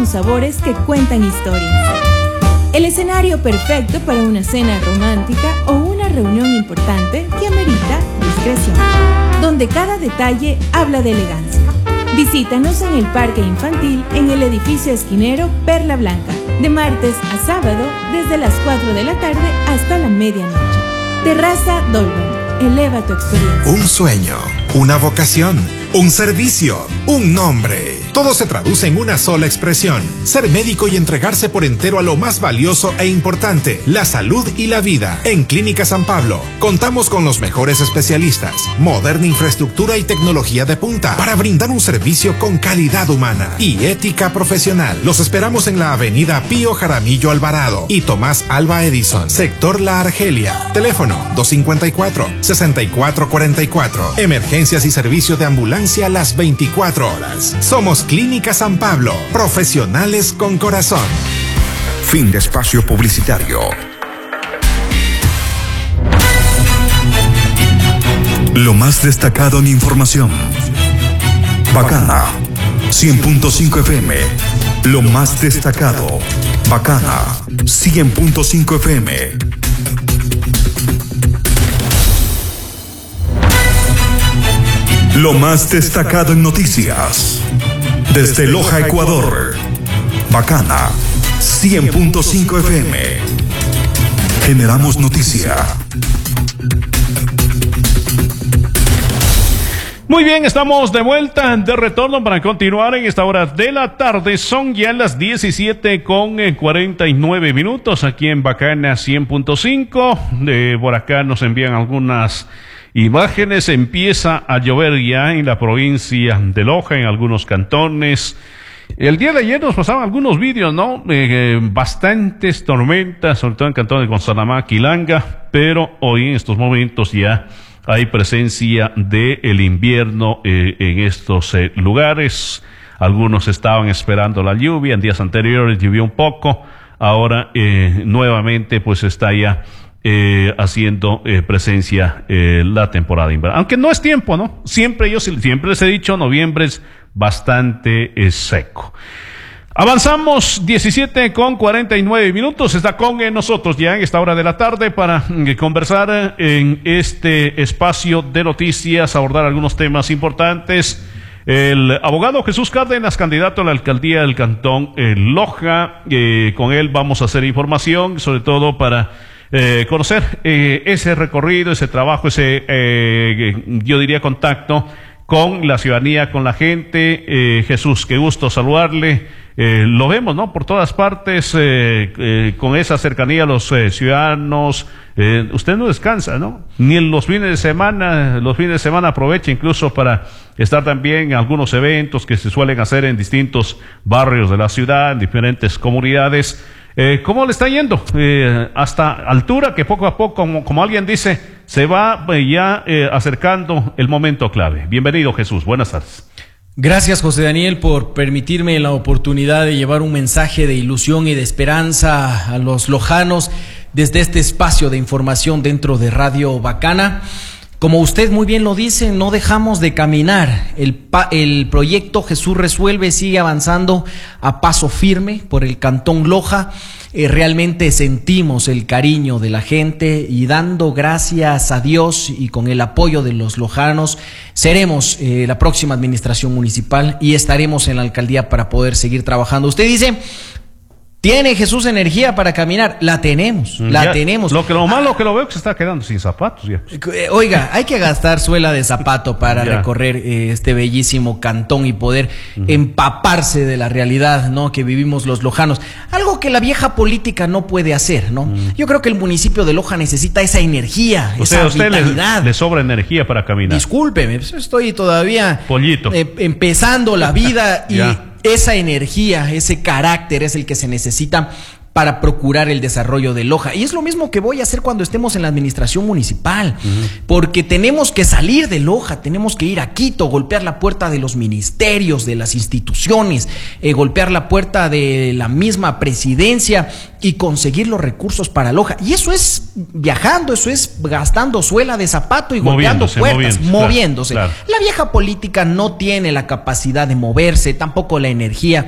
con sabores que cuentan historias. El escenario perfecto para una cena romántica o una reunión importante que amerita discreción, donde cada detalle habla de elegancia. Visítanos en el Parque Infantil en el edificio esquinero Perla Blanca, de martes a sábado desde las 4 de la tarde hasta la medianoche. Terraza Dolben. Eleva tu experiencia. Un sueño, una vocación, un servicio, un nombre. Todo se traduce en una sola expresión: ser médico y entregarse por entero a lo más valioso e importante, la salud y la vida. En Clínica San Pablo contamos con los mejores especialistas, moderna infraestructura y tecnología de punta para brindar un servicio con calidad humana y ética profesional. Los esperamos en la avenida Pío Jaramillo Alvarado y Tomás Alva Edison, sector La Argelia. Teléfono 254-6444. Emergencias y servicio de ambulancia las 24 horas. Somos Clínica San Pablo, profesionales con corazón. Fin de espacio publicitario. Lo más destacado en información. Bacana 100.5 FM. Lo más destacado. Bacana 100.5 FM. Lo más destacado en noticias. Desde Loja, Ecuador. Bacana 100.5 FM. Generamos noticia. Muy bien, estamos de vuelta, de retorno para continuar en esta hora de la tarde. Son ya las 17:49 aquí en Bacana 100.5. Por acá nos envían algunas imágenes. Empieza a llover ya en la provincia de Loja, en algunos cantones. El día de ayer nos pasaban algunos vídeos, ¿no? Bastantes tormentas, sobre todo en cantones de Gonzanamá, Quilanga, pero hoy en estos momentos ya hay presencia del invierno en estos lugares. Algunos estaban esperando la lluvia, en días anteriores llovió un poco, ahora nuevamente pues está ya haciendo presencia la temporada invernal. Aunque no es tiempo, ¿no? Siempre les he dicho, noviembre es bastante seco. Avanzamos 17:49. Está con nosotros ya en esta hora de la tarde para conversar en este espacio de noticias, abordar algunos temas importantes. El abogado Jesús Cárdenas, candidato a la alcaldía del cantón Loja. Con él vamos a hacer información, sobre todo para conocer ese recorrido, ese trabajo, yo diría contacto con la ciudadanía, con la gente. Jesús, qué gusto saludarle. Lo vemos, ¿no? Por todas partes, con esa cercanía a los ciudadanos. Usted no descansa, ¿no? Ni en los fines de semana. Los fines de semana aprovecha incluso para estar también en algunos eventos que se suelen hacer en distintos barrios de la ciudad, en diferentes comunidades. ¿Cómo le está yendo? Hasta altura que poco a poco, como alguien dice, se va ya acercando el momento clave. Bienvenido, Jesús. Buenas tardes. Gracias, José Daniel, por permitirme la oportunidad de llevar un mensaje de ilusión y de esperanza a los lojanos desde este espacio de información dentro de Radio Bacana. Como usted muy bien lo dice, no dejamos de caminar. El proyecto Jesús Resuelve sigue avanzando a paso firme por el cantón Loja. Realmente sentimos el cariño de la gente y dando gracias a Dios y con el apoyo de los lojanos, seremos la próxima administración municipal y estaremos en la alcaldía para poder seguir trabajando. Usted dice, ¿tiene Jesús energía para caminar? La tenemos, tenemos. Lo malo que lo veo que se está quedando sin zapatos ya. Oiga, hay que gastar suela de zapato para recorrer este bellísimo cantón y poder empaparse de la realidad, ¿no?, que vivimos los lojanos. Algo que la vieja política no puede hacer, ¿no? Yo creo que el municipio de Loja necesita esa energía, esa vitalidad. Le sobra energía para caminar. Discúlpeme, estoy todavía empezando la vida y esa energía, ese carácter es el que se necesita para procurar el desarrollo de Loja. Y es lo mismo que voy a hacer cuando estemos en la administración municipal, porque tenemos que salir de Loja, tenemos que ir a Quito, golpear la puerta de los ministerios, de las instituciones, golpear la puerta de la misma presidencia y conseguir los recursos para Loja. Y eso es viajando, eso es gastando suela de zapato y golpeando puertas, moviéndose. Claro. La vieja política no tiene la capacidad de moverse, tampoco la energía